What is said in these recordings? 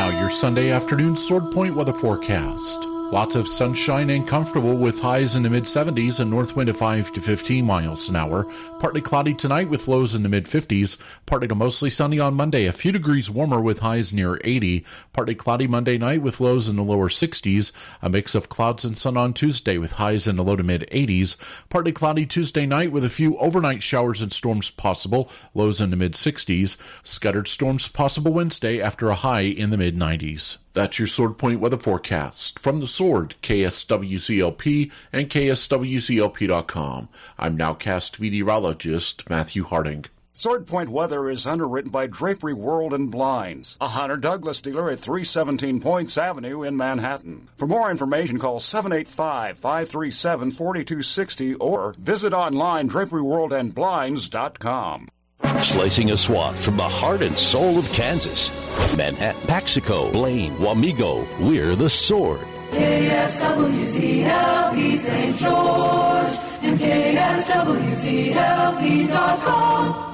now your Sunday afternoon Sword Point weather forecast. Lots of sunshine and comfortable with highs in the mid-70s and north wind at 5 to 15 miles an hour. Partly cloudy tonight with lows in the mid-50s. Partly to mostly sunny on Monday, a few degrees warmer with highs near 80. Partly cloudy Monday night with lows in the lower 60s. A mix of clouds and sun on Tuesday with highs in the low to mid-80s. Partly cloudy Tuesday night with a few overnight showers and storms possible. Lows in the mid-60s. Scattered storms possible Wednesday after a high in the mid-90s. That's your Sword Point weather forecast. From the Sword, KSWCLP and KSWCLP.com. I'm nowcast meteorologist Matthew Harding. Sword Point weather is underwritten by Drapery World and Blinds, a Hunter Douglas dealer at 317 Points Avenue in Manhattan. For more information, call 785-537-4260 or visit online draperyworldandblinds.com. Slicing a swath from the heart and soul of Kansas. Manhattan, Paxico, Blaine, Wamego, we're the Sword. KSWCLP St. George and KSWCLP.com.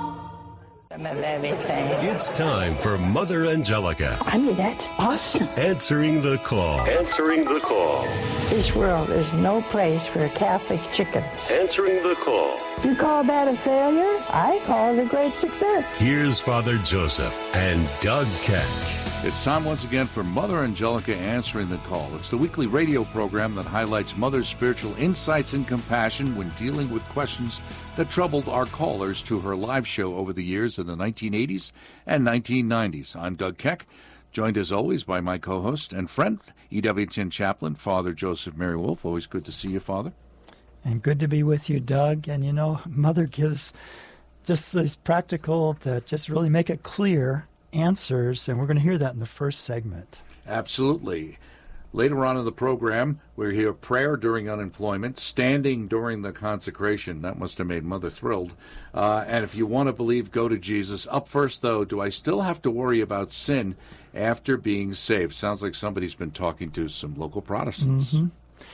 It's time for Mother Angelica. I mean, that's awesome. Answering the call. Answering the call. This world is no place for Catholic chickens. Answering the call. You call that a failure? I call it a great success. Here's Father Joseph and Doug Keck. It's time once again for Mother Angelica Answering the Call. It's the weekly radio program that highlights Mother's spiritual insights and compassion when dealing with questions that troubled our callers to her live show over the years in the 1980s and 1990s. I'm Doug Keck, joined as always by my co-host and friend, EWTN chaplain, Father Joseph Mary Wolf. Always good to see you, Father. And good to be with you, Doug. And, you know, Mother gives just these practical, that just really make it clear answers, and we're going to hear that in the first segment. Absolutely. Later on in the program, we'll hear prayer during unemployment, standing during the consecration. That must have made Mother thrilled. And if you want to believe, go to Jesus. Up first, though, do I still have to worry about sin after being saved? Sounds like somebody's been talking to some local Protestants. Mm-hmm.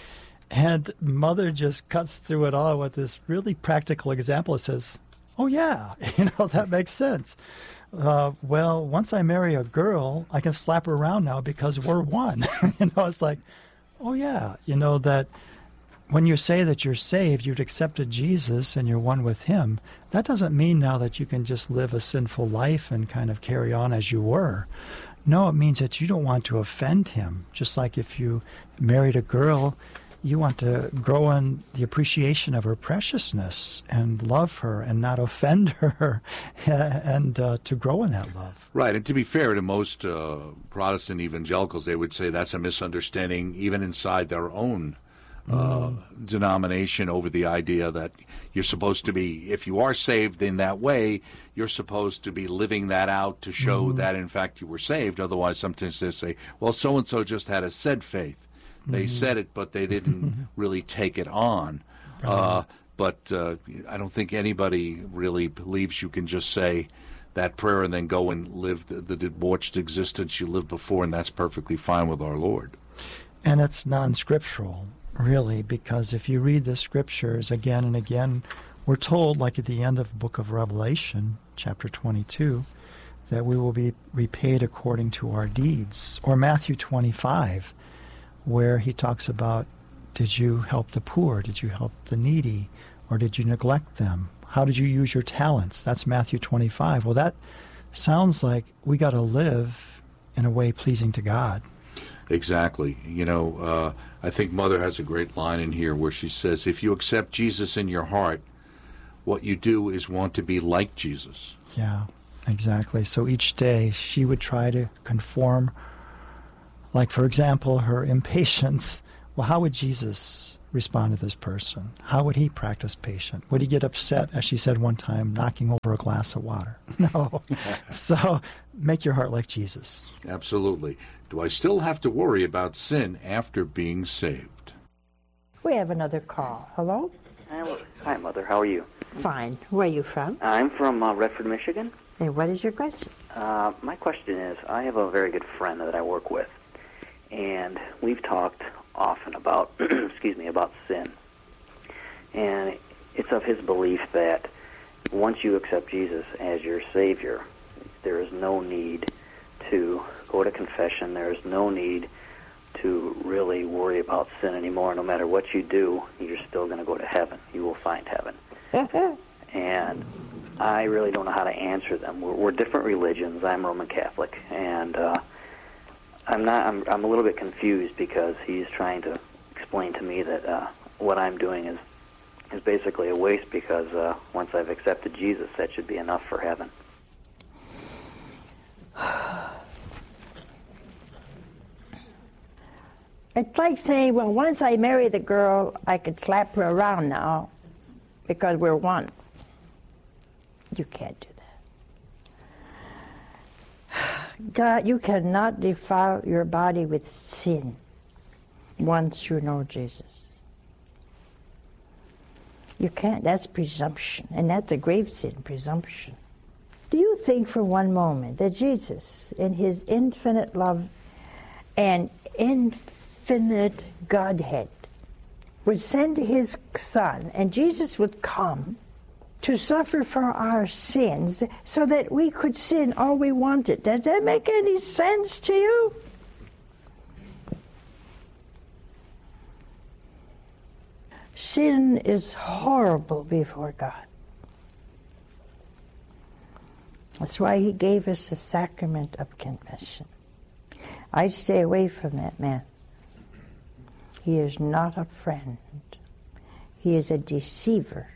And Mother just cuts through it all with this really practical example. It says, oh, yeah, that makes sense. Well, once I marry a girl, I can slap her around now because we're one. It's like, oh, yeah, that when you say that you're saved, you've accepted Jesus and you're one with him, that doesn't mean now that you can just live a sinful life and kind of carry on as you were. No, it means that you don't want to offend him. Just like if you married a girl, you want to grow in the appreciation of her preciousness and love her and not offend her and to grow in that love. Right, and to be fair to most Protestant evangelicals, they would say that's a misunderstanding even inside their own denomination over the idea that you're supposed to be, if you are saved in that way, you're supposed to be living that out to show that in fact you were saved. Otherwise, sometimes they say, well, so-and-so just had a said faith. They said it, but they didn't really take it on. Right. But I don't think anybody really believes you can just say that prayer and then go and live the debauched existence you lived before, and that's perfectly fine with our Lord. And it's non-scriptural, really, because if you read the scriptures again and again, we're told, like at the end of the book of Revelation, chapter 22, that we will be repaid according to our deeds. Or Matthew 25, where he talks about, did you help the poor? Did you help the needy? Or did you neglect them? How did you use your talents? That's Matthew 25. Well, that sounds like we got to live in a way pleasing to God. Exactly. I think Mother has a great line in here where she says, if you accept Jesus in your heart, what you do is want to be like Jesus. Yeah, exactly. So each day she would try to conform. Like, for example, her impatience. Well, how would Jesus respond to this person? How would he practice patience? Would he get upset, as she said one time, knocking over a glass of water? No. So make your heart like Jesus. Absolutely. Do I still have to worry about sin after being saved? We have another call. Hello? Hi, Mother. How are you? Fine. Where are you from? I'm from Redford, Michigan. And what is your question? My question is, I have a very good friend that I work with. And we've talked often about, about sin. And it's of his belief that once you accept Jesus as your Savior, there is no need to go to confession. There is no need to really worry about sin anymore. No matter what you do, you're still going to go to heaven. You will find heaven. And I really don't know how to answer them. We're different religions. I'm Roman Catholic, and I'm a little bit confused because he's trying to explain to me that what I'm doing is basically a waste because once I've accepted Jesus, that should be enough for heaven. It's like saying, well, once I marry the girl, I could slap her around now because we're one. You can't do that. God, you cannot defile your body with sin once you know Jesus. You can't. That's presumption, and that's a grave sin, presumption. Do you think for one moment that Jesus, in his infinite love and infinite Godhead, would send his Son, and Jesus would come to suffer for our sins so that we could sin all we wanted? Does that make any sense to you? Sin is horrible before God. That's why he gave us the sacrament of confession. I stay away from that man. He is not a friend. He is a deceiver.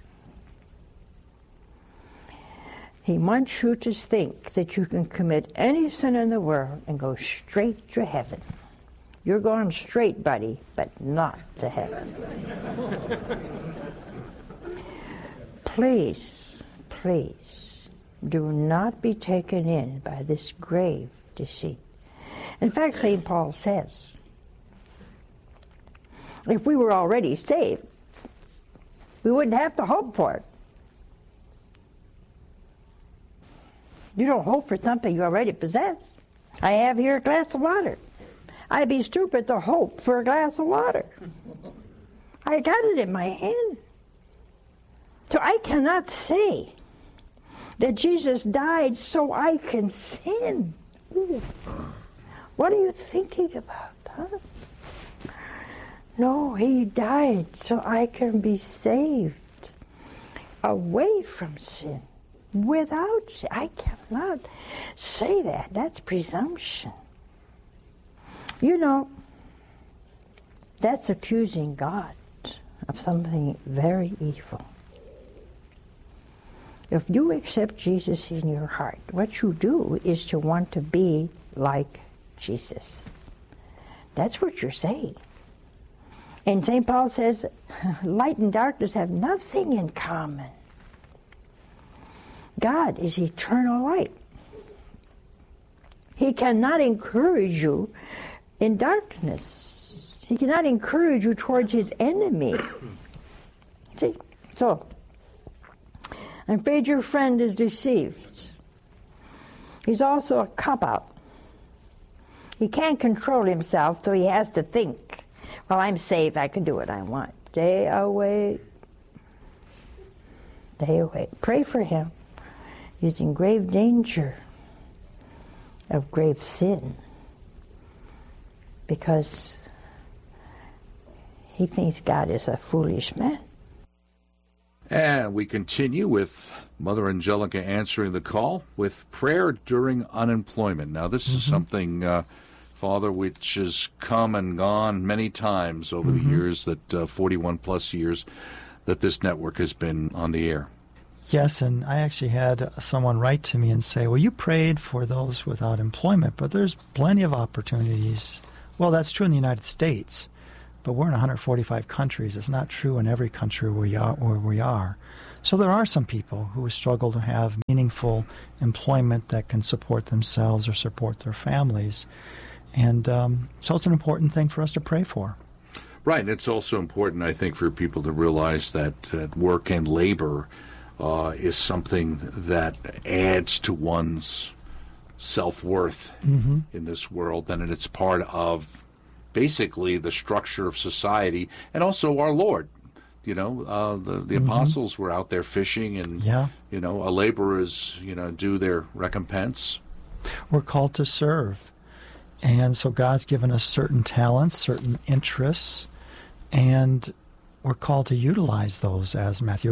He wants you to think that you can commit any sin in the world and go straight to heaven. You're going straight, buddy, but not to heaven. Please, please, do not be taken in by this grave deceit. In fact, St. Paul says, if we were already saved, we wouldn't have to hope for it. You don't hope for something you already possess. I have here a glass of water. I'd be stupid to hope for a glass of water. I got it in my hand. So I cannot say that Jesus died so I can sin. Ooh. What are you thinking about, huh? No, he died so I can be saved away from sin, without sin. I cannot say that. That's presumption. You know, that's accusing God of something very evil. If you accept Jesus in your heart, what you do is to want to be like Jesus. That's what you're saying. And St. Paul says, light and darkness have nothing in common. God is eternal light. He cannot encourage you in darkness. He cannot encourage you towards his enemy. See? So, I'm afraid your friend is deceived. He's also a cop-out. He can't control himself, so he has to think, well, I'm saved, I can do what I want. Stay away. Stay away. Pray for him. He's in grave danger of grave sin because he thinks God is a foolish man. And we continue with Mother Angelica answering the call with prayer during unemployment. Now, this is something, Father, which has come and gone many times over the years, that 41-plus years that this network has been on the air. Yes, and I actually had someone write to me and say, well, you prayed for those without employment, but there's plenty of opportunities. Well, that's true in the United States, but we're in 145 countries. It's not true in every country where we are. So there are some people who struggle to have meaningful employment that can support themselves or support their families. And so it's an important thing for us to pray for. Right, and it's also important, I think, for people to realize that work and labor is something that adds to one's self-worth in this world, and it's part of basically the structure of society, and also our Lord. You know, the apostles were out there fishing, and, you know, laborers, do their recompense. We're called to serve. And so God's given us certain talents, certain interests, and we're called to utilize those, as Matthew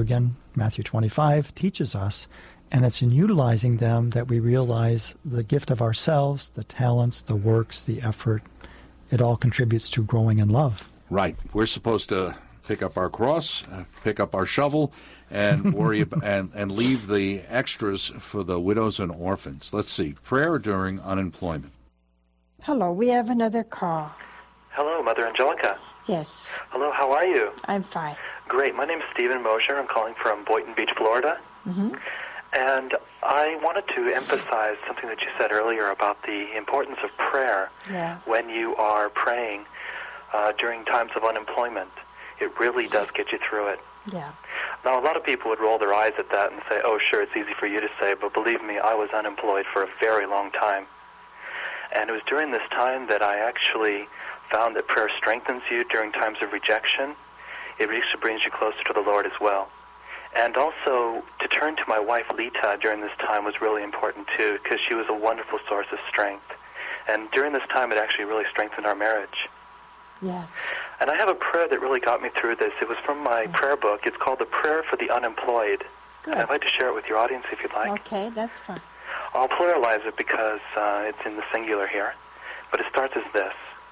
25 teaches us. And it's in utilizing them that we realize the gift of ourselves, the talents, the works, the effort. It all contributes to growing in love. Right. We're supposed to pick up our cross, pick up our shovel, and worry about, and leave the extras for the widows and orphans. Let's see. Prayer during unemployment. Hello, we have another call. Hello, Mother Angelica. Yes. Hello, how are you? I'm fine. Great. My name's Stephen Mosher. I'm calling from Boynton Beach, Florida. Mm-hmm. And I wanted to emphasize something that you said earlier about the importance of prayer when you are praying during times of unemployment. It really does get you through it. Yeah. Now, a lot of people would roll their eyes at that and say, oh, sure, it's easy for you to say, but believe me, I was unemployed for a very long time. And it was during this time that I actually found that prayer strengthens you during times of rejection. It actually brings you closer to the Lord as well. And also, to turn to my wife, Lita, during this time was really important, too, because she was a wonderful source of strength. And during this time, it actually really strengthened our marriage. Yes. And I have a prayer that really got me through this. It was from my prayer book. It's called The Prayer for the Unemployed. Good. And I'd like to share it with your audience if you'd like. Okay, that's fine. I'll pluralize it because it's in the singular here. But it starts as this.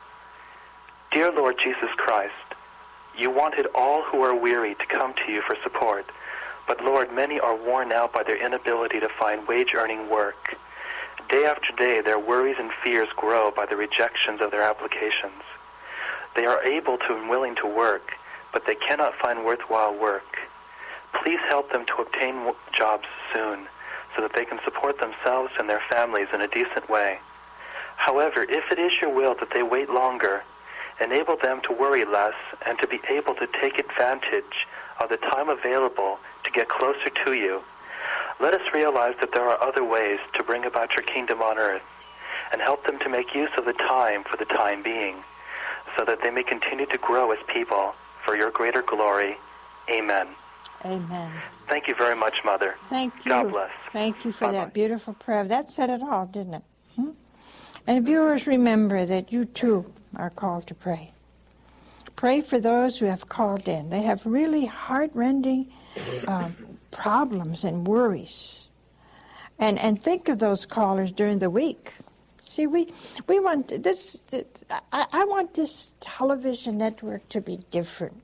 Dear Lord Jesus Christ, you wanted all who are weary to come to you for support. But Lord, many are worn out by their inability to find wage-earning work. Day after day, their worries and fears grow by the rejections of their applications. They are able to and willing to work, but they cannot find worthwhile work. Please help them to obtain jobs soon so that they can support themselves and their families in a decent way. However, if it is your will that they wait longer, enable them to worry less and to be able to take advantage of the time available to get closer to you. Let us realize that there are other ways to bring about your kingdom on earth and help them to make use of the time for the time being so that they may continue to grow as people for your greater glory. Amen. Amen. Thank you very much, Mother. Thank you. God bless. Thank you for Bye-bye. that beautiful prayer. That said it all, didn't it? And viewers, remember that you too are called to pray. Pray for those who have called in. They have really heart-rending problems and worries. And think of those callers during the week. See, we want this. I want this television network to be different.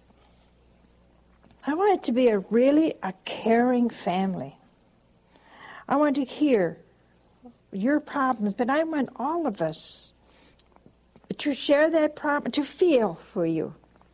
I want it to be a caring family. I want to hear your problems, but I want all of us to share that problem, to feel for you.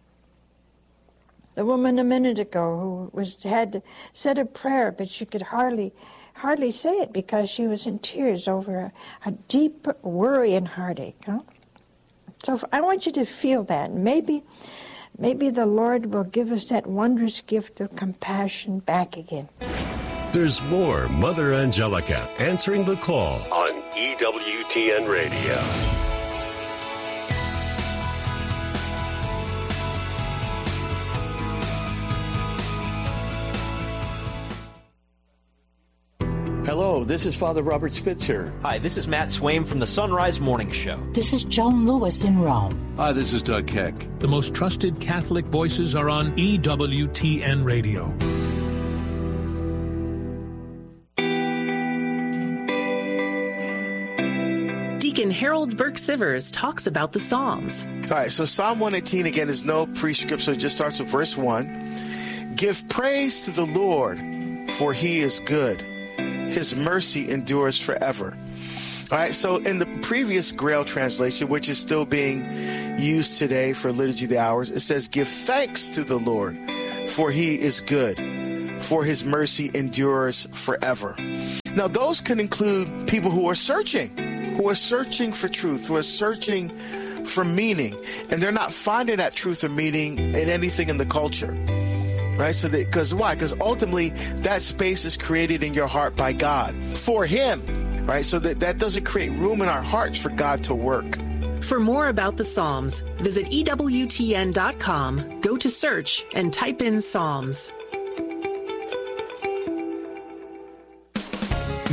The woman a minute ago who had said a prayer, but she could hardly say it because she was in tears over a deep worry and heartache. So I want you to feel that. Maybe the Lord will give us that wondrous gift of compassion back again. There's more Mother Angelica answering the call on EWTN Radio. Hello, this is Father Robert Spitzer. Hi, this is Matt Swaim from the Sunrise Morning Show. This is Joan Lewis in Rome. Hi, this is Doug Keck. The most trusted Catholic voices are on EWTN Radio. Deacon Harold Burke-Sivers talks about the Psalms. All right, so Psalm 118, again, is no prescript, so it just starts with verse 1. Give praise to the Lord, for he is good. His mercy endures forever. All right, so in the previous Grail translation, which is still being used today for Liturgy of the Hours, it says, give thanks to the Lord, for he is good, for his mercy endures forever. Now, those can include people who are searching for truth, who are searching for meaning, and they're not finding that truth or meaning in anything in the culture. Right? So because why? Because ultimately that space is created in your heart by God for him. Right? So that doesn't create room in our hearts for God to work. For more about the Psalms, visit EWTN.com, go to search, and type in Psalms.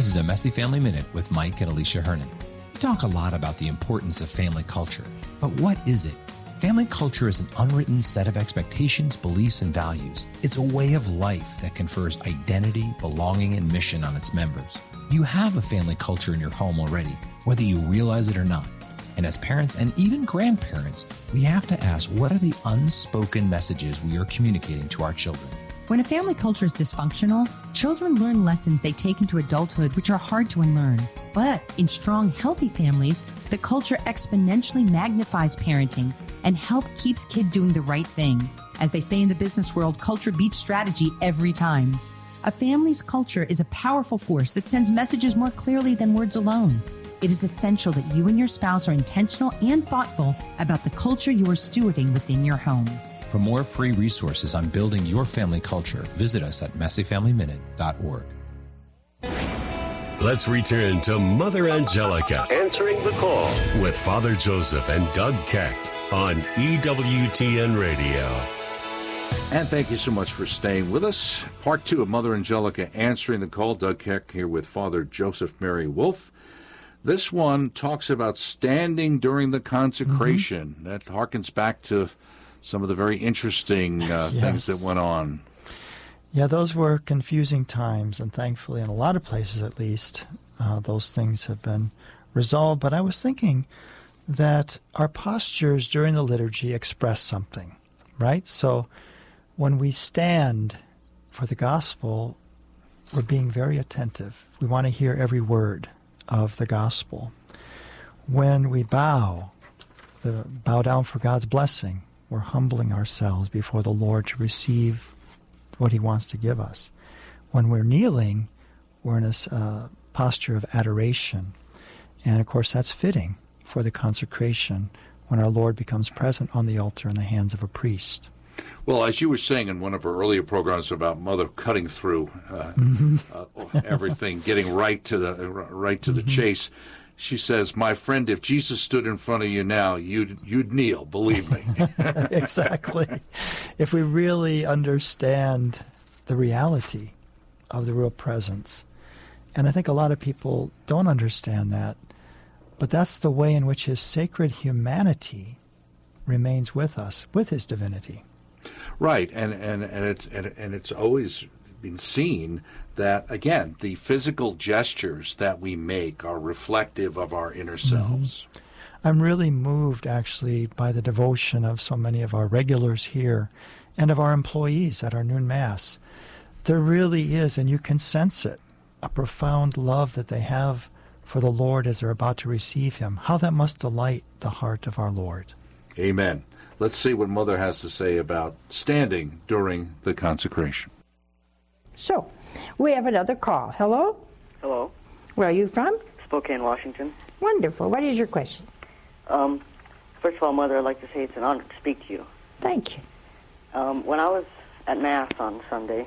This is a Messy Family Minute with Mike and Alicia Hernon. We talk a lot about the importance of family culture, but what is it? Family culture is an unwritten set of expectations, beliefs, and values. It's a way of life that confers identity, belonging, and mission on its members. You have a family culture in your home already, whether you realize it or not. And as parents and even grandparents, we have to ask, what are the unspoken messages we are communicating to our children? When a family culture is dysfunctional, children learn lessons they take into adulthood which are hard to unlearn. But in strong, healthy families, the culture exponentially magnifies parenting and keeps kids doing the right thing. As they say in the business world, culture beats strategy every time. A family's culture is a powerful force that sends messages more clearly than words alone. It is essential that you and your spouse are intentional and thoughtful about the culture you are stewarding within your home. For more free resources on building your family culture, visit us at messyfamilyminute.org. Let's return to Mother Angelica Answering the Call with Father Joseph and Doug Kecht on EWTN Radio. And thank you so much for staying with us. Part 2 of Mother Angelica Answering the Call. Doug Kecht here with Father Joseph Mary Wolf. This one talks about standing during the consecration. Mm-hmm. That harkens back to some of the very interesting things that went on. Yeah, those were confusing times, and thankfully, in a lot of places at least, those things have been resolved. But I was thinking that our postures during the liturgy express something, right? So when we stand for the gospel, we're being very attentive. We want to hear every word of the gospel. When we bow down for God's blessing, we're humbling ourselves before the Lord to receive what he wants to give us. When we're kneeling, we're in a posture of adoration. And, of course, that's fitting for the consecration when our Lord becomes present on the altar in the hands of a priest. Well, as you were saying in one of our earlier programs about Mother cutting through everything, getting right to the chase, she says, "My friend, if Jesus stood in front of you now, you'd kneel, believe me." Exactly. If we really understand the reality of the real presence. And I think a lot of people don't understand that, but that's the way in which his sacred humanity remains with us, with his divinity. Right, and it's always been seen that, again, the physical gestures that we make are reflective of our inner selves. Mm-hmm. I'm really moved, actually, by the devotion of so many of our regulars here and of our employees at our noon Mass. There really is, and you can sense it, a profound love that they have for the Lord as they're about to receive him. How that must delight the heart of our Lord. Amen. Let's see what Mother has to say about standing during the consecration. So, we have another call. Hello? Hello. Where are you from? Spokane, Washington. Wonderful. What is your question? First of all, Mother, I'd like to say it's an honor to speak to you. Thank you. When I was at Mass on Sunday,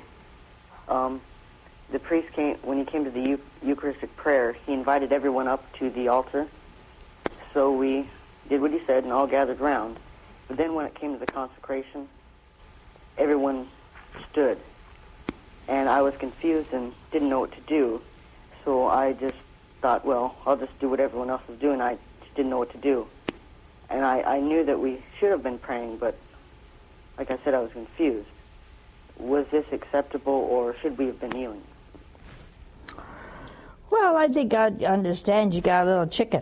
the priest when he came to the Eucharistic prayer, he invited everyone up to the altar. So we did what he said and all gathered round. But then when it came to the consecration, everyone stood. And I was confused and didn't know what to do. So I just thought, well, I'll just do what everyone else was doing. I just didn't know what to do. And I knew that we should have been praying, but like I said, I was confused. Was this acceptable, or should we have been kneeling? Well, I think God understands you got a little chicken.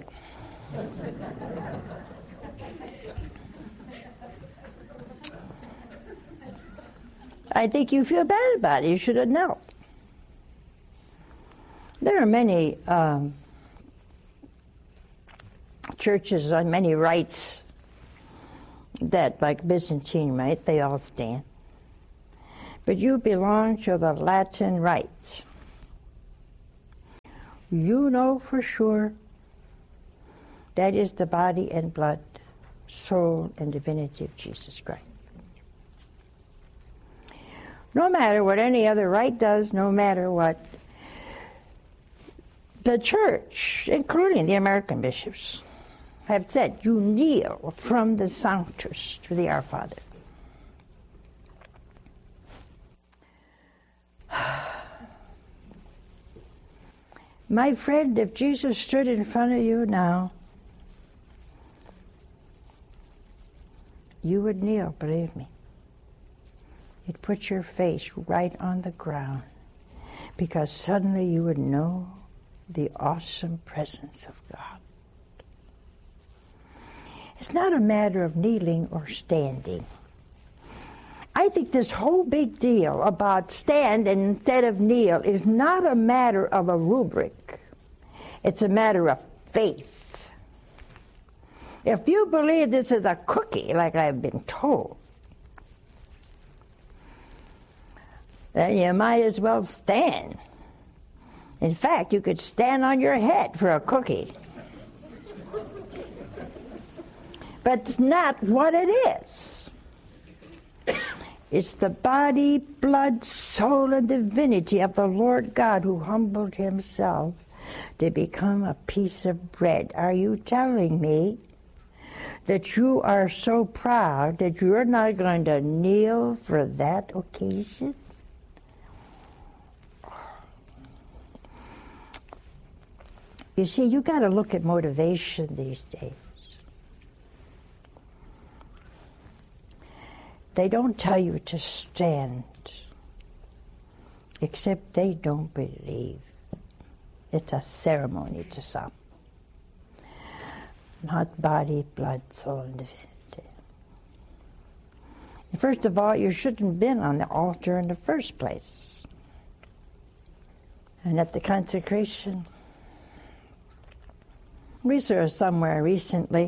I think you feel bad about it. You should have known. There are many churches on many rites that, like Byzantine rite, they all stand. But you belong to the Latin rite. You know for sure that is the body and blood, soul and divinity of Jesus Christ. No matter what any other rite does, no matter what the church, including the American bishops, have said, you kneel from the Sanctus to the Our Father. My friend, if Jesus stood in front of you now, you would kneel, believe me. You'd put your face right on the ground, because suddenly you would know the awesome presence of God. It's not a matter of kneeling or standing. I think this whole big deal about stand instead of kneel is not a matter of a rubric. It's a matter of faith. If you believe this is a cookie, like I've been told, then you might as well stand. In fact, you could stand on your head for a cookie. But it's not what it is. It's the body, blood, soul, and divinity of the Lord God who humbled himself to become a piece of bread. Are you telling me that you are so proud that you're not going to kneel for that occasion? You see, you got to look at motivation these days. They don't tell you to stand, except they don't believe. It's a ceremony to some. Not body, blood, soul, and divinity. First of all, you shouldn't have been on the altar in the first place. And at the consecration, we saw somewhere recently,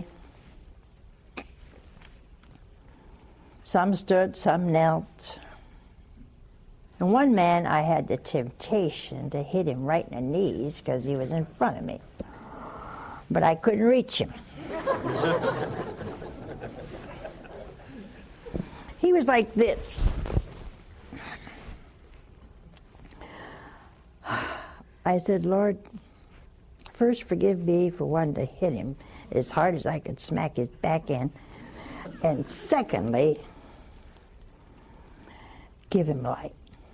some stood, some knelt. And one man, I had the temptation to hit him right in the knees because he was in front of me. But I couldn't reach him. He was like this. I said, Lord, first forgive me for wanting to hit him as hard as I could smack his back in. And secondly, give him light.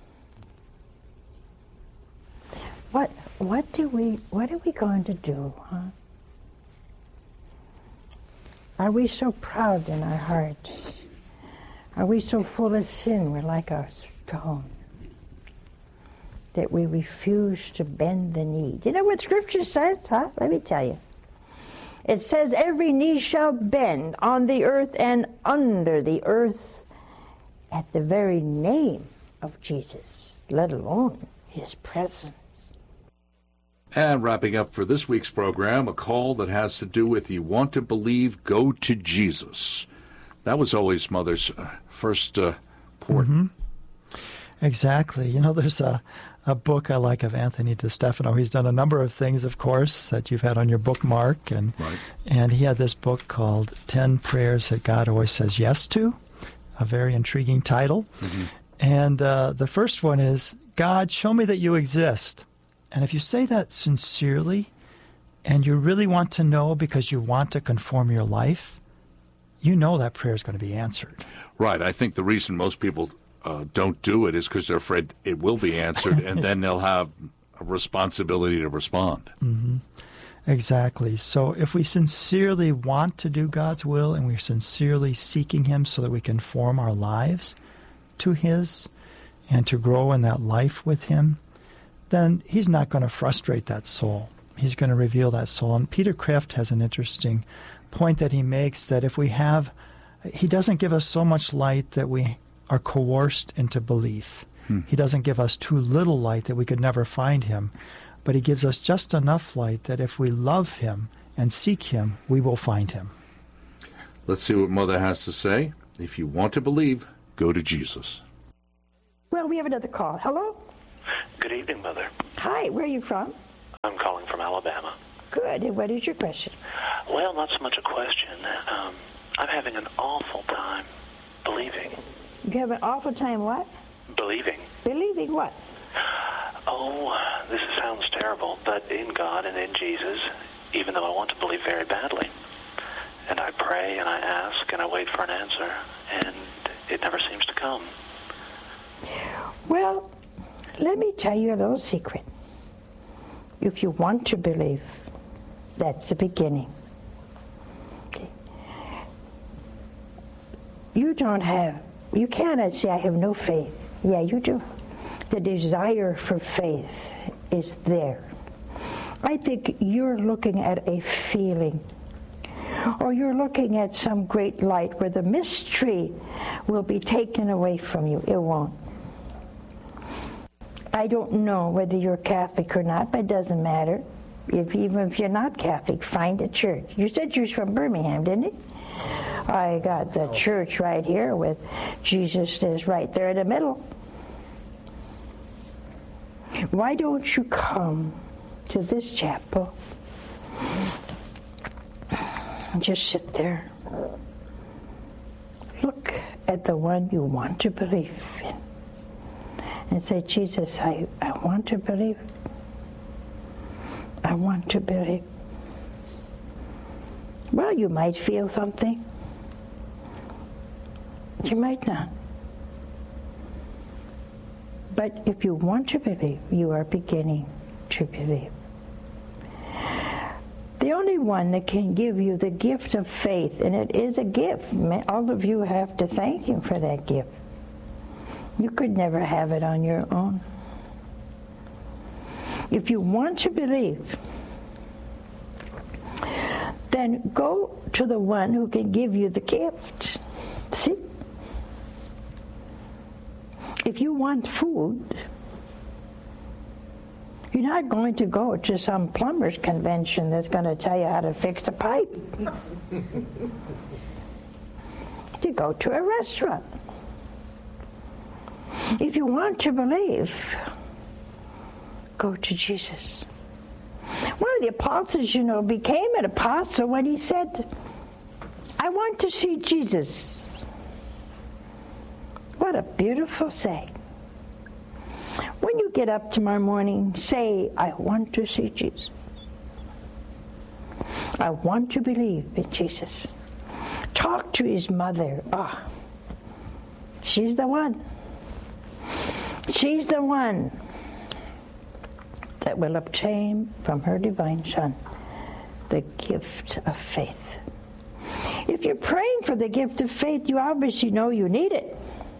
What are we going to do, huh? Are we so proud in our hearts? Are we so full of sin we're like a stone that we refuse to bend the knee? Do you know what Scripture says, huh? Let me tell you. It says, every knee shall bend on the earth and under the earth at the very name of Jesus, let alone his presence. And wrapping up for this week's program, a call that has to do with you want to believe, go to Jesus. That was always Mother's first port. Mm-hmm. Exactly. You know, there's a book I like of Anthony DeStefano. He's done a number of things, of course, that you've had on your bookmark. And he had this book called 10 Prayers That God Always Says Yes To, a very intriguing title. Mm-hmm. And the first one is, God, show me that you exist. And if you say that sincerely, and you really want to know because you want to conform your life, you know that prayer is going to be answered. Right. I think the reason most people don't do it is because they're afraid it will be answered, and then they'll have a responsibility to respond. Mm-hmm. Exactly. So if we sincerely want to do God's will, and we're sincerely seeking him so that we can form our lives to his and to grow in that life with him, then he's not going to frustrate that soul. He's going to reveal that soul. And Peter Kreeft has an interesting point that he makes, that if we have, he doesn't give us so much light that we are coerced into belief. He doesn't give us too little light that we could never find him, but he gives us just enough light that if we love him and seek him, we will find him. Let's see what Mother has to say. If you want to believe, go to Jesus. Well, we have another call. Hello? Good evening, Mother. Hi, where are you from? I'm calling from Alabama. Good. And what is your question? Well, not so much a question. I'm having an awful time believing. You have an awful time what? Believing. Believing what? Oh, this sounds terrible, but in God and in Jesus, even though I want to believe very badly. And I pray and I ask and I wait for an answer, and it never seems to come. Well, let me tell you a little secret. If you want to believe, that's the beginning. Okay. You cannot say, I have no faith. Yeah, you do. The desire for faith is there. I think you're looking at a feeling, or you're looking at some great light where the mystery will be taken away from you. It won't. I don't know whether you're Catholic or not, but it doesn't matter. Even if you're not Catholic, find a church. You said you're from Birmingham, didn't you? I got the church right here with Jesus is right there in the middle. Why don't you come to this chapel and just sit there? Look at the one you want to believe in and say, Jesus, I want to believe. I want to believe. Well, you might feel something. You might not. But if you want to believe, you are beginning to believe. The only one that can give you the gift of faith, and it is a gift, all of you have to thank him for that gift. You could never have it on your own. If you want to believe, then go to the one who can give you the gift. See? If you want food, you're not going to go to some plumber's convention that's going to tell you how to fix a pipe. You go to a restaurant. If you want to believe, go to Jesus. One of the apostles, became an apostle when he said, I want to see Jesus. What a beautiful saying. When you get up tomorrow morning, say, I want to see Jesus. I want to believe in Jesus. Talk to his mother. She's the one. She's the one that will obtain from her divine Son the gift of faith. If you're praying for the gift of faith, you obviously know you need it.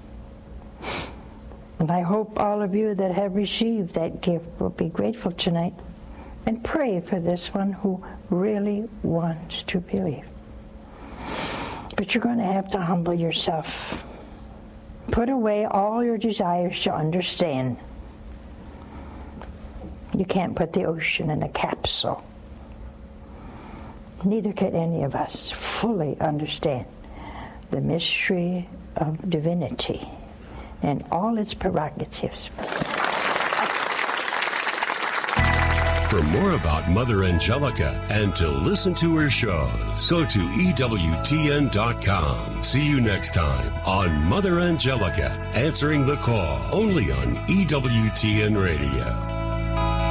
And I hope all of you that have received that gift will be grateful tonight and pray for this one who really wants to believe. But you're going to have to humble yourself. Put away all your desires to understand. You can't put the ocean in a capsule. Neither can any of us fully understand the mystery of divinity and all its prerogatives. For more about Mother Angelica and to listen to her shows, go to EWTN.com. See you next time on Mother Angelica, answering the call, only on EWTN Radio.